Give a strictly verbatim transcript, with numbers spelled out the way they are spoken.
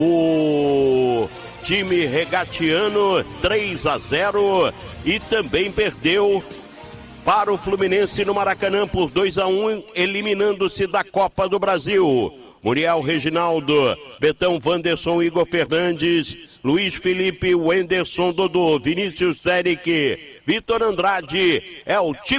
o time regatiano três a zero e também perdeu para o Fluminense no Maracanã por dois a um, eliminando-se da Copa do Brasil. Muriel Reginaldo, Betão Wanderson, Igor Fernandes, Luiz Felipe, Wenderson Dodô, Vinícius Eric, Vitor Andrade, é o time